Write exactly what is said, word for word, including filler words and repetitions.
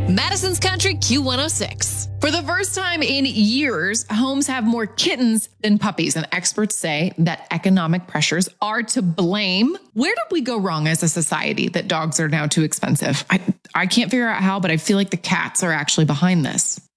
Madison's Country Q one oh six. For the first time in years, homes have more kittens than puppies, and experts say that economic pressures are to blame. Where did we go wrong as a society that dogs are now too expensive? I, I can't figure out how, but I feel like the cats are actually behind this.